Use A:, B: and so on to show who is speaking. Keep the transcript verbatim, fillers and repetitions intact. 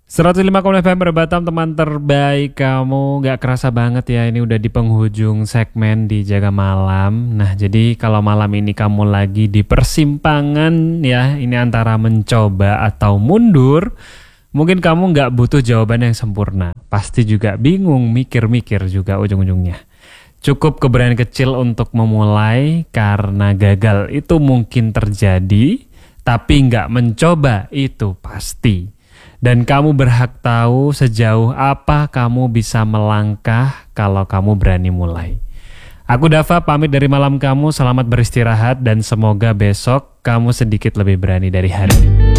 A: seratus lima koma enam F M Batam, teman terbaik kamu. Gak kerasa banget ya, ini udah di penghujung segmen di Jaga Malam. Nah, jadi kalau malam ini kamu lagi di persimpangan ya, ini antara mencoba atau mundur, mungkin kamu gak butuh jawaban yang sempurna. Pasti juga bingung, mikir-mikir juga ujung-ujungnya. Cukup keberanian kecil untuk memulai, karena gagal itu mungkin terjadi, tapi gak mencoba itu pasti. Dan kamu berhak tahu sejauh apa kamu bisa melangkah kalau kamu berani mulai. Aku Dava pamit dari malam kamu, selamat beristirahat dan semoga besok kamu sedikit lebih berani dari hari ini.